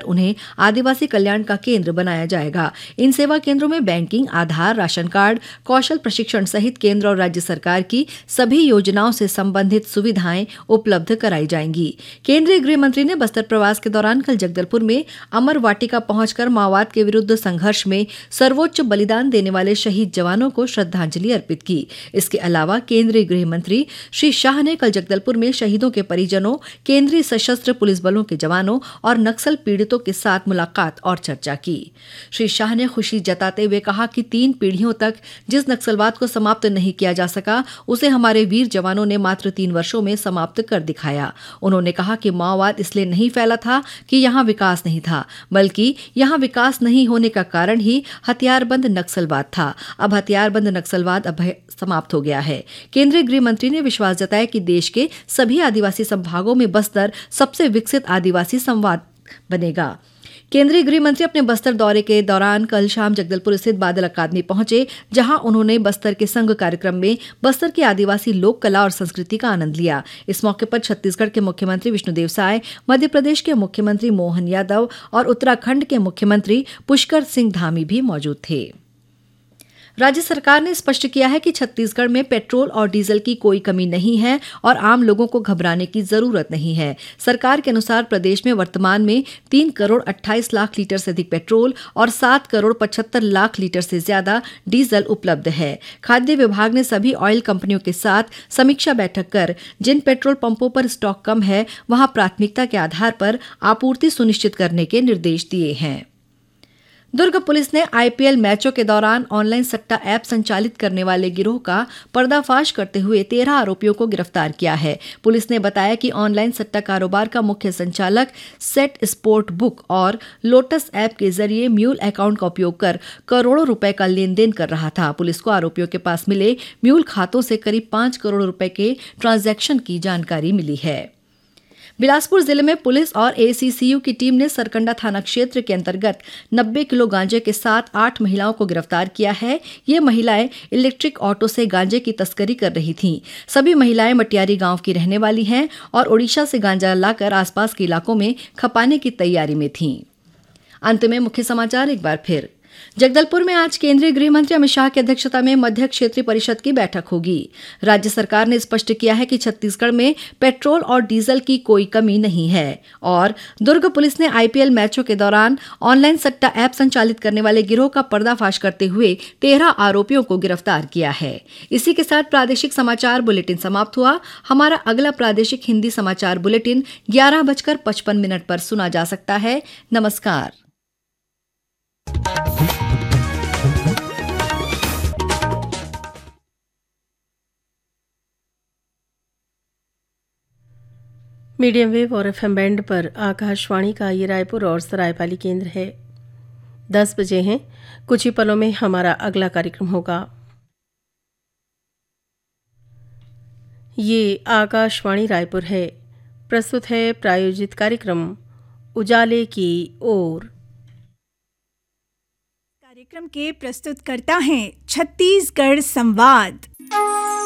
उन्हें आदिवासी कल्याण का केंद्र बनाया जाएगा। इन सेवा केंद्रों में बैंकिंग, आधार, राशन कार्ड, कौशल प्रशिक्षण सहित केंद्र और राज्य सरकार की सभी योजनाओं से संबंधित सुविधाएं उपलब्ध कराई जाएंगी। केंद्रीय गृह मंत्री ने बस्तर प्रवास के दौरान कल जगदलपुर में अमर वाटिका पहुंचकर माओवाद के विरुद्ध संघर्ष में सर्वोच्च बलिदान देने वाले शहीद जवानों को श्रद्धांजलि अर्पित की। इसके अलावा केंद्रीय गृह मंत्री श्री शाह ने कल जगदलपुर में शहीदों के परिजनों, केंद्रीय सशस्त्र पुलिस बलों के जवानों और नक्सल पीड़ितों के साथ मुलाकात और चर्चा की। श्री शाह ने खुशी जताते हुए कहा कि 3 पीढ़ियों तक जिस नक्सलवाद को समाप्त नहीं किया जा सका, उसे हमारे वीर जवानों ने मात्र 3 वर्षों में समाप्त कर दिखाया। उन्होंने कहा कि माओवाद इसलिए नहीं फैला था कि यहां विकास नहीं था, बल्कि यहां विकास नहीं होने का कारण ही हथियारबंद नक्सलवाद था। अब हथियारबंद नक्सलवाद अब समाप्त हो गया है। केंद्रीय गृह मंत्री ने विश्वास जताया कि देश के सभी आदिवासी संभागों में बस्तर सबसे विकसित आदिवासी संवाद बनेगा। केंद्रीय गृह मंत्री अपने बस्तर दौरे के दौरान कल शाम जगदलपुर स्थित बादल अकादमी पहुंचे, जहां उन्होंने बस्तर के संघ कार्यक्रम में बस्तर की आदिवासी लोक कला और संस्कृति का आनंद लिया। इस मौके पर छत्तीसगढ़ के मुख्यमंत्री विष्णुदेव साय, मध्य प्रदेश के मुख्यमंत्री मोहन यादव और उत्तराखंड के मुख्यमंत्री पुष्कर सिंह धामी भी मौजूद थे। राज्य सरकार ने स्पष्ट किया है कि छत्तीसगढ़ में पेट्रोल और डीजल की कोई कमी नहीं है और आम लोगों को घबराने की जरूरत नहीं है। सरकार के अनुसार प्रदेश में वर्तमान में 3 करोड़ 28 लाख लीटर से अधिक पेट्रोल और 7 करोड़ 75 लाख लीटर से ज्यादा डीजल उपलब्ध है। खाद्य विभाग ने सभी ऑयल कंपनियों के साथ समीक्षा बैठक कर जिन पेट्रोल पंपों पर स्टॉक कम है, वहां प्राथमिकता के आधार पर आपूर्ति सुनिश्चित करने के निर्देश दिए हैं। दुर्ग पुलिस ने आईपीएल मैचों के दौरान ऑनलाइन सट्टा ऐप संचालित करने वाले गिरोह का पर्दाफाश करते हुए 13 आरोपियों को गिरफ्तार किया है। पुलिस ने बताया कि ऑनलाइन सट्टा कारोबार का मुख्य संचालक सेट स्पोर्ट बुक और लोटस ऐप के जरिए म्यूल अकाउंट का उपयोग कर करोड़ों रुपए का लेन देन कर रहा था। पुलिस को आरोपियों के पास मिले म्यूल खातों से करीब 5 करोड़ रुपए के ट्रांजैक्शन की जानकारी मिली है। बिलासपुर जिले में पुलिस और एसीसीयू की टीम ने सरकंडा थाना क्षेत्र के अंतर्गत 90 किलो गांजे के साथ 8 महिलाओं को गिरफ्तार किया है। ये महिलाएं इलेक्ट्रिक ऑटो से गांजे की तस्करी कर रही थीं। सभी महिलाएं मटियारी गांव की रहने वाली हैं और ओडिशा से गांजा लाकर आसपास के इलाकों में खपाने की तैयारी में थीं। अंत में मुख्य समाचार एक बार फिर। जगदलपुर में आज केंद्रीय गृह मंत्री अमित शाह की अध्यक्षता में मध्य क्षेत्रीय परिषद की बैठक होगी। राज्य सरकार ने स्पष्ट किया है कि छत्तीसगढ़ में पेट्रोल और डीजल की कोई कमी नहीं है। और दुर्ग पुलिस ने आईपीएल मैचों के दौरान ऑनलाइन सट्टा ऐप संचालित करने वाले गिरोह का पर्दाफाश करते हुए 13 आरोपियों को गिरफ्तार किया है। इसी के साथ प्रादेशिक समाचार बुलेटिन समाप्त हुआ। हमारा अगला प्रादेशिक हिंदी समाचार बुलेटिन 11:55 पर सुना जा सकता है। नमस्कार। मीडियम वेव और एफएम बैंड पर आकाशवाणी का ये रायपुर और सरायपाली केंद्र है। 10 बजे हैं। कुछ ही पलों में हमारा अगला कार्यक्रम होगा। ये आकाशवाणी रायपुर है। प्रस्तुत है प्रायोजित कार्यक्रम उजाले की ओर। कार्यक्रम के प्रस्तुतकर्ता हैं छत्तीसगढ़ संवाद।